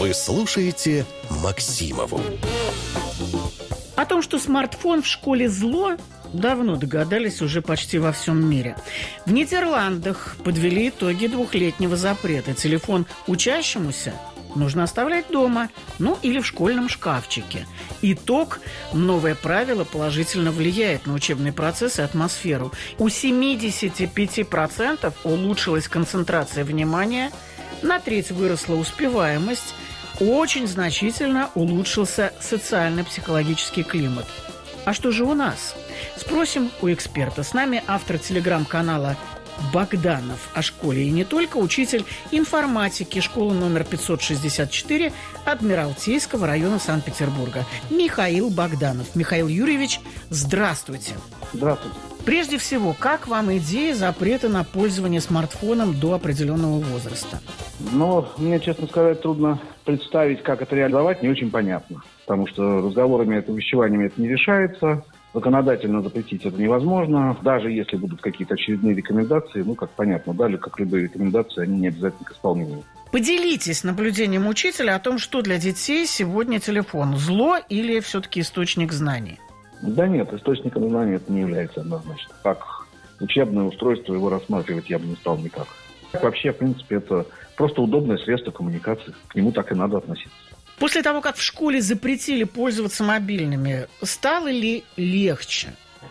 Вы слушаете Максимову. О том, что смартфон в школе зло, давно догадались уже почти во всем мире. В Нидерландах подвели итоги 2-летнего запрета. Телефон учащемуся нужно оставлять дома, или в школьном шкафчике. Итог – новое правило положительно влияет на учебный процесс и атмосферу. У 75% улучшилась концентрация внимания, на треть выросла успеваемость, очень значительно улучшился социально-психологический климат. А что же у нас? Спросим у эксперта. С нами автор телеграм-канала Богданов о школе и не только, учитель информатики школы номер 564 Адмиралтейского района Санкт-Петербурга Михаил Богданов. Михаил Юрьевич, здравствуйте. Здравствуйте. Прежде всего, как вам идея запрета на пользование смартфоном до определенного возраста? Мне, честно сказать, трудно представить, как это реализовать, не очень понятно. Потому что разговорами, увещеваниями это не решается. Законодательно запретить это невозможно. Даже если будут какие-то очередные рекомендации, как понятно, как любые рекомендации, они не обязательно к исполнению. Поделитесь наблюдением учителя о том, что для детей сегодня телефон. Зло или все-таки источник знаний? Да нет, источником знаний это не является однозначно. Как учебное устройство его рассматривать я бы не стал никак. Вообще, в принципе, это просто удобное средство коммуникации. К нему так и надо относиться. После того, как в школе запретили пользоваться мобильными, стало ли легче?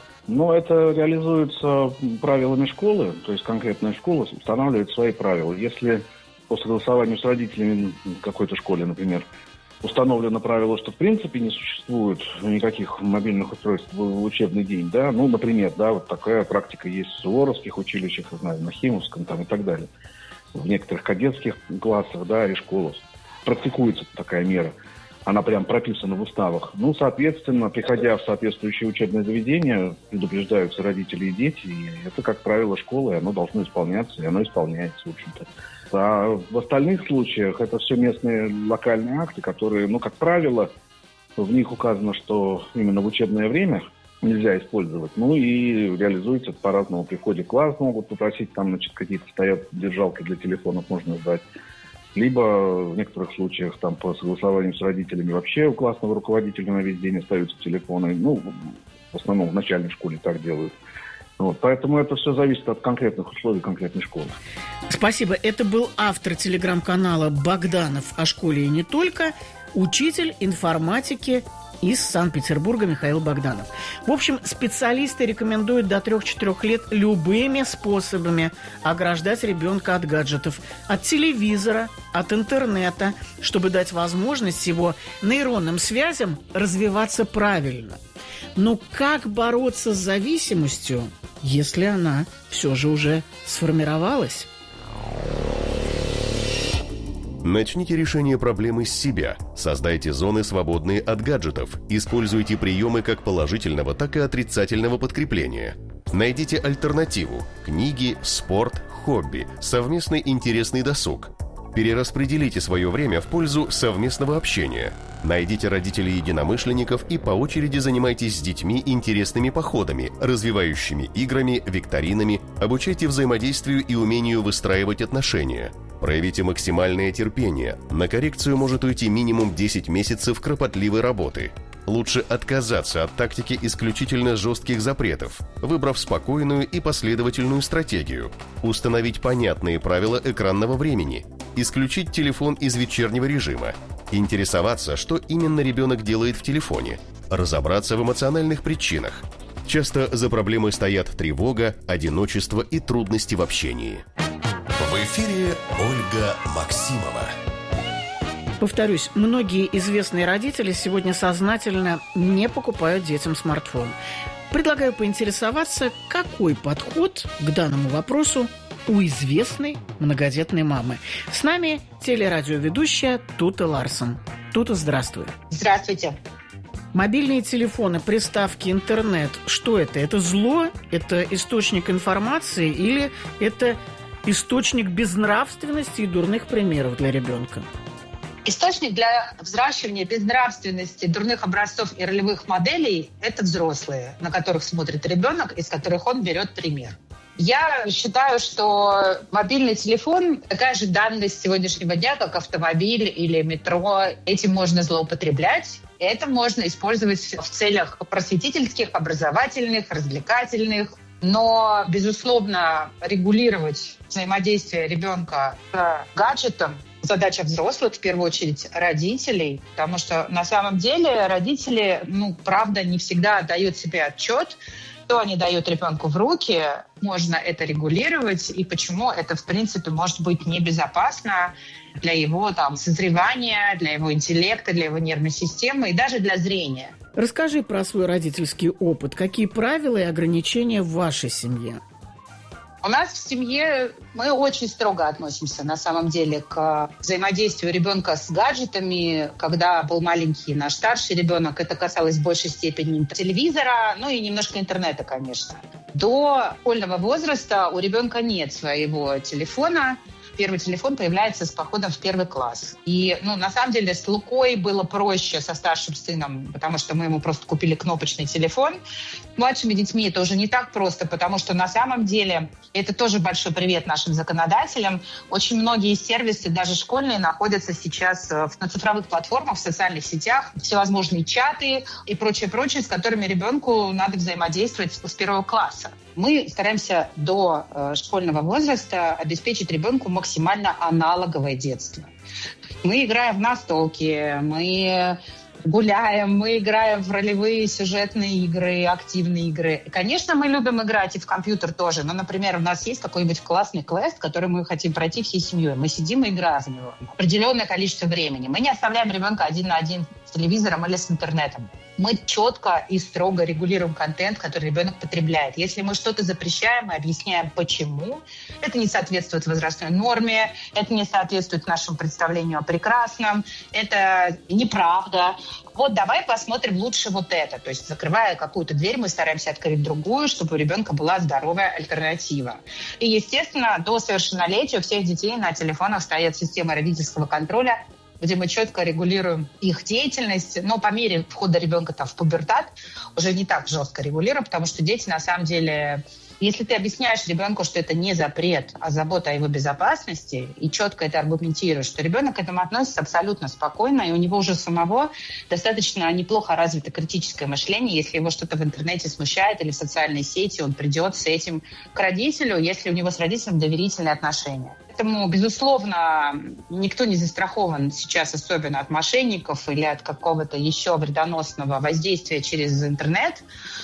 Это реализуется правилами школы, то есть конкретная школа устанавливает свои правила. Если по согласованию с родителями в какой-то школе, например, установлено правило, что в принципе не существует никаких мобильных устройств в учебный день, например, вот такая практика есть в суворовских училищах, я знаю, на Химовском и так далее, в некоторых кадетских классах, и школах. Практикуется такая мера. Она прям прописана в уставах. Соответственно, приходя в соответствующее учебное заведение, предупреждаются родители и дети. И это, как правило, школа, и оно должно исполняться, и оно исполняется, в общем-то. А в остальных случаях это все местные локальные акты, которые, как правило, в них указано, что именно в учебное время нельзя использовать. И реализуется это по-разному. При входе в класс могут попросить, какие-то стоят держалки для телефонов, можно сдать. Либо в некоторых случаях по согласованию с родителями вообще у классного руководителя на весь день остаются телефоны. В основном в начальной школе так делают. Поэтому это все зависит от конкретных условий конкретной школы. Спасибо. Это был автор телеграм-канала Богданов о школе и не только, учитель информатики из Санкт-Петербурга Михаил Богданов. В общем, специалисты рекомендуют до 3-4 лет любыми способами ограждать ребенка от гаджетов, от телевизора, от интернета, чтобы дать возможность его нейронным связям развиваться правильно. Но как бороться с зависимостью, если она все же уже сформировалась? Начните решение проблемы с себя. Создайте зоны, свободные от гаджетов. Используйте приемы как положительного, так и отрицательного подкрепления. Найдите альтернативу – книги, спорт, хобби, совместный интересный досуг. Перераспределите свое время в пользу совместного общения. Найдите родителей-единомышленников и по очереди занимайтесь с детьми интересными походами, развивающими играми, викторинами, обучайте взаимодействию и умению выстраивать отношения. Проявите максимальное терпение. На коррекцию может уйти минимум 10 месяцев кропотливой работы. Лучше отказаться от тактики исключительно жестких запретов, выбрав спокойную и последовательную стратегию. Установить понятные правила экранного времени. Исключить телефон из вечернего режима. Интересоваться, что именно ребенок делает в телефоне. Разобраться в эмоциональных причинах. Часто за проблемой стоят тревога, одиночество и трудности в общении. В эфире Ольга Максимова. Повторюсь, многие известные родители сегодня сознательно не покупают детям смартфон. Предлагаю поинтересоваться, какой подход к данному вопросу у известной многодетной мамы. С нами телерадиоведущая Тута Ларсон. Тута, здравствуй. Здравствуйте. Мобильные телефоны, приставки, интернет. Что это? Это зло? Это источник информации? Или это источник безнравственности и дурных примеров для ребенка? Источник для взращивания безнравственности, дурных образцов и ролевых моделей – это взрослые, на которых смотрит ребенок, из которых он берет пример. Я считаю, что мобильный телефон – такая же данность сегодняшнего дня, как автомобиль или метро. Этим можно злоупотреблять. Это можно использовать в целях просветительских, образовательных, развлекательных. Но, безусловно, регулировать взаимодействие ребенка с гаджетом – задача взрослых, в первую очередь родителей, потому что на самом деле родители, правда, не всегда отдают себе отчет, что они дают ребенку в руки, можно это регулировать, и почему это, в принципе, может быть небезопасно для его созревания, для его интеллекта, для его нервной системы и даже для зрения. Расскажи про свой родительский опыт. Какие правила и ограничения в вашей семье? У нас в семье мы очень строго относимся, на самом деле, к взаимодействию ребенка с гаджетами. Когда был маленький наш старший ребенок, это касалось в большей степени телевизора, и немножко интернета, конечно. До школьного возраста у ребенка нет своего телефона. Первый телефон появляется с походом в 1 класс. И, на самом деле, с Лукой было проще, со старшим сыном, потому что мы ему просто купили кнопочный телефон. С младшими детьми это уже не так просто, потому что на самом деле, это тоже большой привет нашим законодателям, очень многие сервисы, даже школьные, находятся сейчас на цифровых платформах, в социальных сетях, всевозможные чаты и прочее, с которыми ребенку надо взаимодействовать с 1 класса. Мы стараемся до школьного возраста обеспечить ребенку максимально аналоговое детство. Мы играем в настолки, мы гуляем, мы играем в ролевые сюжетные игры, активные игры. Конечно, мы любим играть и в компьютер тоже. Но, например, у нас есть какой-нибудь классный квест, который мы хотим пройти всей семьей. Мы сидим и играем в него определенное количество времени. Мы не оставляем ребенка один на один с телевизором или с интернетом. Мы четко и строго регулируем контент, который ребенок потребляет. Если мы что-то запрещаем, мы объясняем, почему. Это не соответствует возрастной норме, это не соответствует нашему представлению о прекрасном, это неправда. Вот давай посмотрим лучше вот это. То есть, закрывая какую-то дверь, мы стараемся открыть другую, чтобы у ребенка была здоровая альтернатива. И, естественно, до совершеннолетия у всех детей на телефонах стоит система родительского контроля, где мы четко регулируем их деятельность. Но по мере входа ребенка в пубертат уже не так жестко регулируем, потому что дети, на самом деле, если ты объясняешь ребенку, что это не запрет, а забота о его безопасности, и четко это аргументируешь, что ребенок к этому относится абсолютно спокойно, и у него уже самого достаточно неплохо развито критическое мышление. Если его что-то в интернете смущает или в социальной сети, он придет с этим к родителю, если у него с родителем доверительные отношения. Поэтому, безусловно, никто не застрахован сейчас, особенно от мошенников или от какого-то еще вредоносного воздействия через интернет.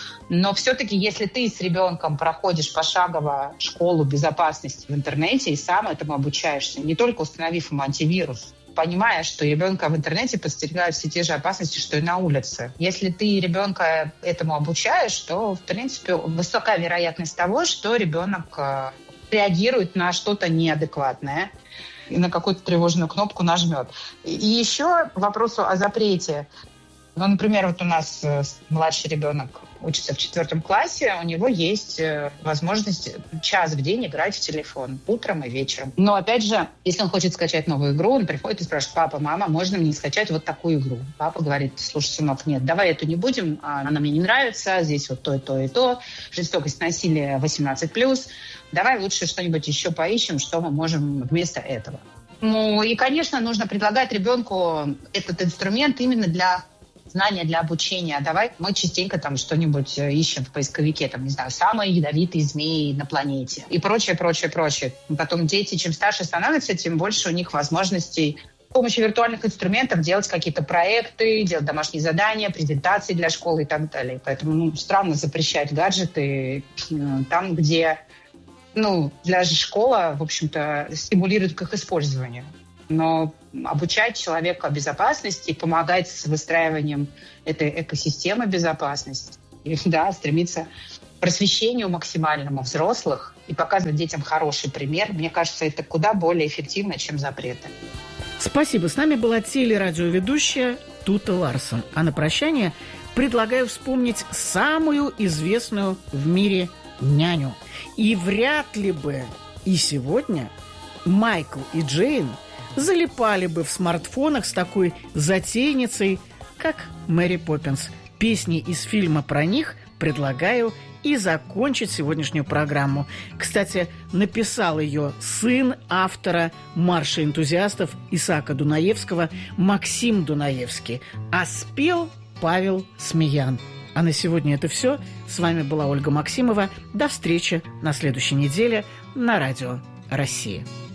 Но все-таки, если ты с ребенком проходишь пошагово школу безопасности в интернете и сам этому обучаешься, не только установив ему антивирус, понимая, что ребенка в интернете подстерегают все те же опасности, что и на улице. Если ты ребенка этому обучаешь, то, в принципе, высока вероятность того, что ребенок реагирует на что-то неадекватное и на какую-то тревожную кнопку нажмет. И еще к вопросу о запрете. Например, вот у нас младший ребенок учится в 4 классе, у него есть возможность час в день играть в телефон утром и вечером. Но, опять же, если он хочет скачать новую игру, он приходит и спрашивает: папа, мама, можно мне скачать вот такую игру? Папа говорит: слушай, сынок, нет, давай эту не будем, она мне не нравится, здесь вот то и то и то, жестокость, насилие 18+, давай лучше что-нибудь еще поищем, что мы можем вместо этого. И, конечно, нужно предлагать ребенку этот инструмент именно для знания, для обучения. Давай мы частенько что-нибудь ищем в поисковике, не знаю, самые ядовитые змеи на планете и прочее. Потом дети, чем старше становятся, тем больше у них возможностей с помощью виртуальных инструментов делать какие-то проекты, делать домашние задания, презентации для школы и так далее. Поэтому странно запрещать гаджеты там, где для школы, в общем-то, стимулирует к их использованию. Но обучать человека безопасности, помогать с выстраиванием этой экосистемы безопасности, и, стремиться к просвещению максимальному взрослых и показывать детям хороший пример, мне кажется, это куда более эффективно, чем запреты. Спасибо. С нами была телерадиоведущая Тута Ларсон. А на прощание предлагаю вспомнить самую известную в мире няню. И вряд ли бы и сегодня Майкл и Джейн залипали бы в смартфонах с такой затейницей, как Мэри Поппинс. Песни из фильма про них предлагаю и закончить сегодняшнюю программу. Кстати, написал ее сын автора «Марша энтузиастов» Исаака Дунаевского Максим Дунаевский, а спел Павел Смеян. А на сегодня это все. С вами была Ольга Максимова. До встречи на следующей неделе на Радио Россия.